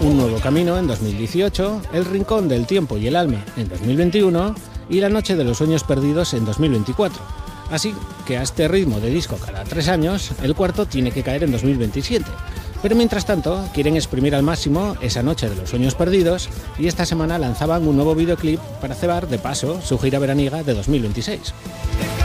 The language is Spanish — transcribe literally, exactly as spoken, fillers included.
Un nuevo camino en dos mil dieciocho, El rincón del tiempo y el alma en dos mil veintiuno y La noche de los sueños perdidos en dos mil veinticuatro. Así que a este ritmo de disco cada tres años, el cuarto tiene que caer en dos mil veintisiete. Pero mientras tanto, quieren exprimir al máximo esa noche de los sueños perdidos y esta semana lanzaban un nuevo videoclip para cebar de paso su gira veraniega de dos mil veintiséis.